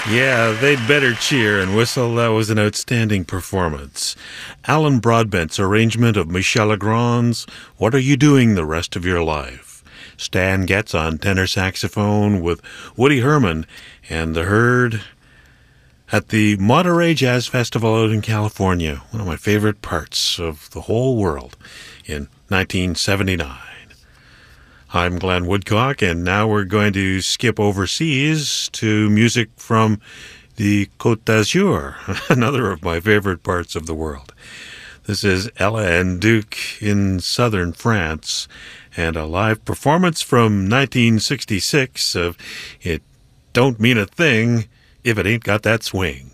Yeah, they'd better cheer and whistle. That was an outstanding performance. Alan Broadbent's arrangement of Michel Legrand's What Are You Doing the Rest of Your Life? Stan Getz on tenor saxophone with Woody Herman and the Herd at the Monterey Jazz Festival out in California, one of my favorite parts of the whole world, in 1979. I'm Glenn Woodcock, and now we're going to skip overseas to music from the Côte d'Azur, another of my favorite parts of the world. This is Ella and Duke in southern France, and a live performance from 1966 of It Don't Mean a Thing If It Ain't Got That Swing.